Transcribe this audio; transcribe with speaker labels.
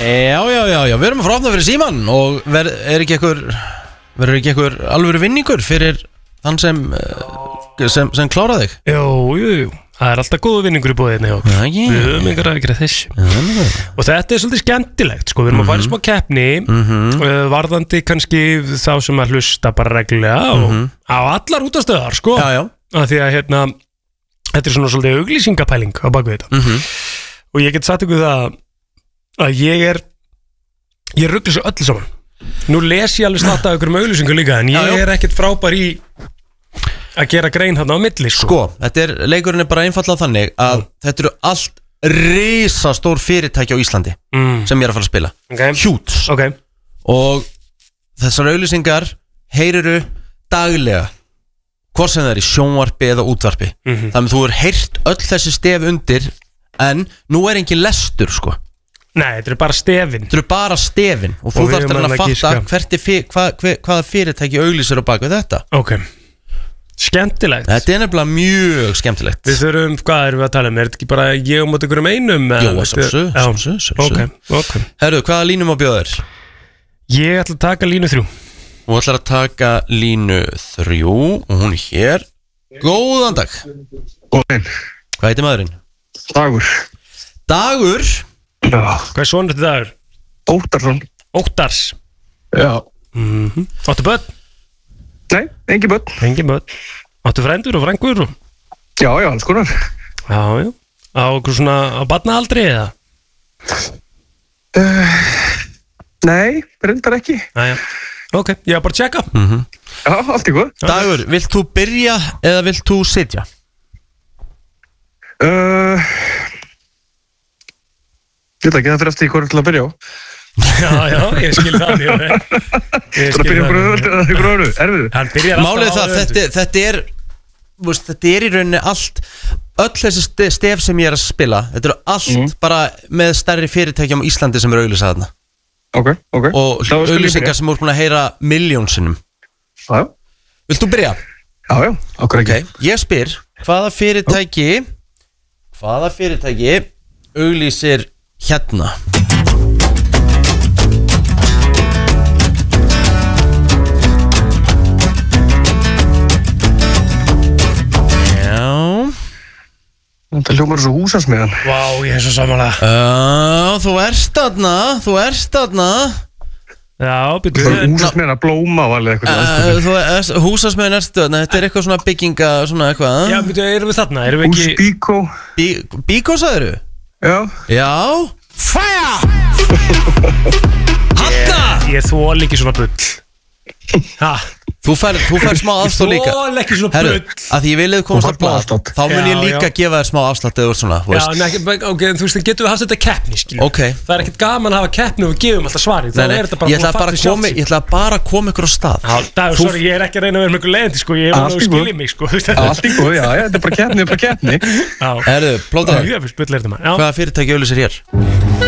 Speaker 1: Já, við erum að fara opna fyrir síman. Og verður ekki einhver alvöru vinningur fyrir þann sem klára þig?
Speaker 2: Jú, það alltaf góðu vinningur í búðinni. Við höfum einhver að gera þessu. Og þetta svolítið skemmtilegt, sko. Við erum að fara í smá keppni, varðandi kannski þá sem að hlusta bara reglulega og á allar útastöðar, sko.
Speaker 1: Já.
Speaker 2: Af því að þetta svona svolítið auglýsingapæling á baku þetta. Og ég get sagt ykkur það að ég rugla svo öllu saman. Nú les ég alveg slatta ykkur auglýsingu líka, en ég ekkert frábær í að gera grein hérna á milli,
Speaker 1: sko. Leikurinn bara einfaldlega þannig að þetta eru allt risastór fyrirtæki á Íslandi sem ég er að fara að spila. Huge. Og þessar auglýsingar heyriru daglega, hvort sem það í sjónvarpi eða útvarpi. Þannig að þú heyrt öll þessi stef undir, en nú engin lestur, sko.
Speaker 2: Nei, þetta bara stefin. Þetta
Speaker 1: bara stefin. Og þú þarft að fatta hvaða fyrirtæki auglýsir á bak við þetta.
Speaker 2: Ok, skemmtilegt.
Speaker 1: Þetta nefnilega mjög skemmtilegt.
Speaker 2: Við þurfum, hvað erum við að tala um? Þetta ekki bara ég móti ykkur einum?
Speaker 1: Jú, sjálfsög.
Speaker 2: Ok.
Speaker 1: Herru, hvaða línu má bjóða þér?
Speaker 2: Ég ætla að taka línu 3.
Speaker 1: Þú ætlar að taka línu 3 og hún hér. Góðan dag.
Speaker 3: Góðan.
Speaker 1: Hvað heitir maðurinn? Dagur?
Speaker 3: Já.
Speaker 2: Hvað sonur þetta Dagur?
Speaker 3: Óttarsson.
Speaker 2: Óttars?
Speaker 3: Já.
Speaker 2: Áttu börn?
Speaker 3: Nei, engin börn.
Speaker 2: Áttu frændur og frængur?
Speaker 3: Já, alls konar.
Speaker 2: Já. Á okkur svona á barnaaldri eða?
Speaker 3: Nei, reyndar ekki.
Speaker 2: Næja. Ok, ég var bara að tjekka.
Speaker 3: Já, allt í góð.
Speaker 1: Dagur, vilt þú byrja eða vilt þú sitja?
Speaker 3: Ég veit ekki, það fyrir eftir hvað til að byrja á.
Speaker 2: Já, ég skil það mjög vel.
Speaker 3: Það byrja ykkur öðru, erfiðu.
Speaker 1: Málið það, þetta í rauninni allt, öll þessi stef sem ég er að spila, þetta eru allt bara með stærri fyrirtækjum á Íslandi sem eru auglýsað þarna.
Speaker 3: Ok.
Speaker 1: Og auglýsingar sem voru búin að heyra milljónsinnum.
Speaker 3: Já.
Speaker 1: Vilt þú byrja?
Speaker 3: Já, okkur ekki.
Speaker 1: Ég spyr, hvaða fyrirtæki auglýsir hérna?
Speaker 3: Þetta hljómar svo húsasmiðan.
Speaker 2: Vá, ég svo samanlega.
Speaker 1: Þú ert þarna.
Speaker 2: Já, byrju.
Speaker 3: Það húsasmiðan að blóma og alveg eitthvað.
Speaker 1: Húsasmiðan ertu þarna. Þetta eitthvað svona bygginga, svona eitthvað.
Speaker 2: Já, byrju, erum við þarna? Erum við ekki...
Speaker 3: Hús
Speaker 1: Bíkó, sagðirðu? Já. Hanna!
Speaker 2: Ég þól ekki svona bull.
Speaker 1: Þú fær smá afslátt líka.
Speaker 2: Þól ekki svona bull.
Speaker 1: Að ég vilja komast að blá, þá mun ég líka gefa þér smá afslátt eða svona.
Speaker 2: Ok, þú veist, getum við haft þetta keppni, skilur. Það ekkert gaman að hafa keppni og við gefum alltaf svarið.
Speaker 1: Ég ætla bara að koma ykkur á stað.
Speaker 2: Dagur, sorry, ég ekki að reyna að vera með ykkur leiðandi, sko. Ég var að skilja mig, sko.
Speaker 3: Allt í góð, já, þetta bara keppni.
Speaker 1: Plóter, hvaða fyrirtæki auglýsir hér?